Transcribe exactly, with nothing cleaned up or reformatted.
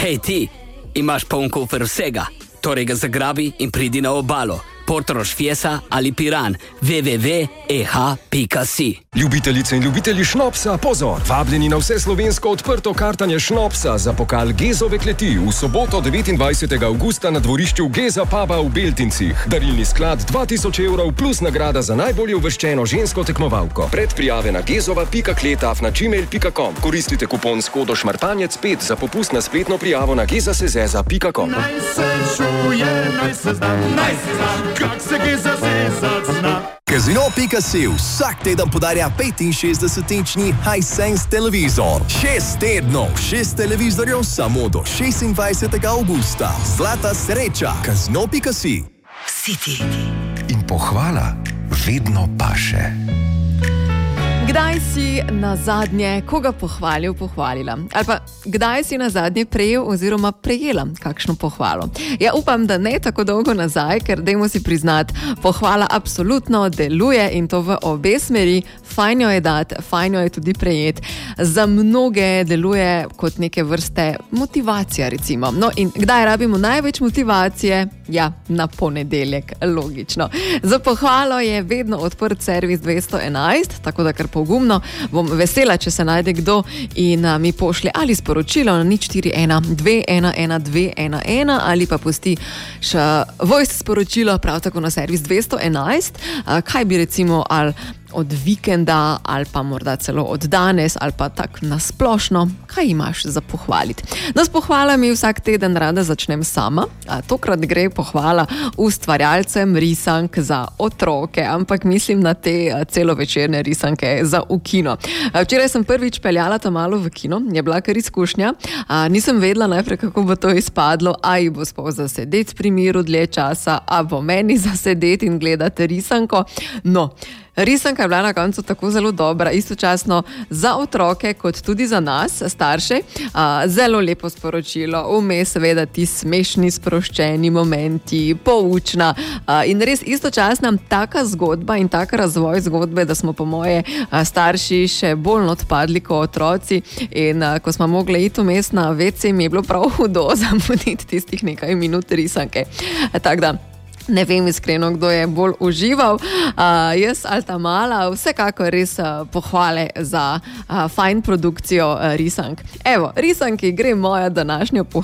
Hej ti, imaš poln kufer vsega, torej ga zagrabi in pridi na obalo. Portorož, Fiesa ali Piran, w w w pika e h pika si. Ljubiteljice in ljubitelji šnopsa, pozor! Vabljeni na vse slovensko odprto kartanje šnopsa za pokal Gezove kleti v soboto devetindvajsetega avgusta na dvorišču Geza puba v Beltincih. Darilni sklad dva tisoč evrov plus nagrada za najbolje uvrščeno žensko tekmovalko. Predprijave na gezova pika kletaf na gmail pika com. Koristite kupon s kodo šmartanjec pet za popust na spletno prijavo na gezasezeza pika com. Naj se čuje, naj se zna, naj se zna, kak se Geza zezat zna. Casino pika si vsak teden podarja petinšestdesetinčni Hisense televizor. Šest tednov, šest televizorjev samo do šestindvajsetega avgusta. Zlata sreča. Casino pika si. City. In pohvala vedno paše. Kdaj si na zadnje koga pohvalil, pohvalila? Ali pa kdaj si na zadnje prejel oziroma prejela kakšno pohvalo? Ja, upam, da ne tako dolgo nazaj, ker dajmo si priznati, pohvala absolutno deluje in to v obe smeri. Fajn jo je dati, fajn jo je tudi prejeti. Za mnoge deluje kot neke vrste motivacija, recimo. No in kdaj rabimo največ motivacije? Ja, na ponedeljek, logično. Za pohvalo je vedno odprt servis dvesto enajst, tako da kar pogumno bom vesela, če se najde kdo in mi pošlje ali sporočilo na nič štiri ena dve ena ena dve ena ena ali pa pusti še voice sporočilo prav tako na servis dvesto enajst. Kaj bi recimo ali od vikenda ali pa morda celo od danes ali pa tak nasplošno, kaj imaš za pohvaliti? No, s pohvalami vsak teden rada začnem sama. A tokrat gre pohvala ustvarjalcem risank za otroke, ampak mislim na te celovečerne risanke za v kino. Včeraj sem prvič peljala tam malo v kino, je bila kar izkušnja. A, nisem vedela najprej, kako bo to izpadlo, a ji bo spol zasedeti pri miru dlje časa, a bo meni zasedeti in gledati risanko. No, risanka je bila na koncu tako zelo dobra, istočasno za otroke kot tudi za nas, starše. A, zelo lepo sporočilo, vmes seveda ti smešni, sproščeni momenti, poučna a, in res istočasno taka zgodba in tak razvoj zgodbe, da smo po moje a, starši še bolj odpadli kot otroci in a, ko smo mogli iti vmes na vece, mi je bilo prav hudo zamuditi tistih nekaj minut risanke. Tako da ne vem iskreno, kdo je bolj užival, uh, jaz ali ta mala, vsekako res uh, pohvale za uh, fajn produkcijo uh, risank. Evo, risanki gre moja današnja pohvala.